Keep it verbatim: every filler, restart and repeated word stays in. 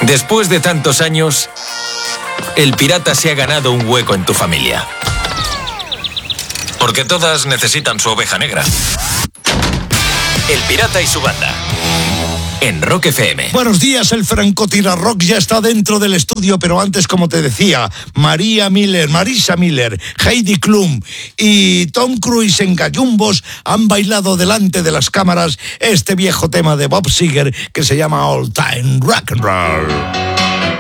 Después de tantos años, el pirata se ha ganado un hueco en tu familia. Porque todas necesitan su oveja negra. El pirata y su banda. En Rock F M. Buenos días, el francotirarrock ya está dentro del estudio, pero antes, como te decía, María Miller, Marisa Miller, Heidi Klum y Tom Cruise en gallumbos han bailado delante de las cámaras este viejo tema de Bob Seger que se llama All Time Rock and Roll.